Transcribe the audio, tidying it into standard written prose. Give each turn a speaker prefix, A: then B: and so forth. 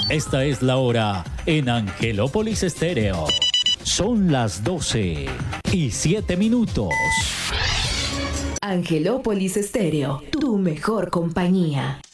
A: Esta es la hora en Angelópolis Estéreo. Son las 12:07.
B: Angelópolis Estéreo, tu mejor compañía.